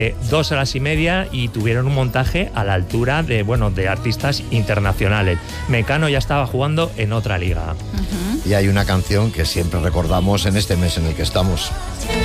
2 horas y media y tuvieron un montaje a la altura de artistas internacionales. Mecano ya estaba jugando en otra liga. Y hay una canción que siempre recordamos en este mes en el que estamos.